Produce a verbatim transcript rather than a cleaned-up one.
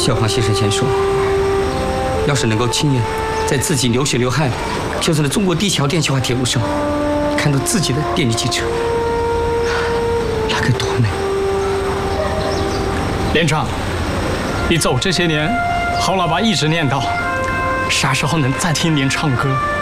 小航先生前说，要是能够亲眼在自己流血流汗修成的中国第一条电气化铁路上，看到自己的电力汽车，那该多美！ 连长，你走这些年，郝老爸一直念叨，啥时候能再听您唱歌？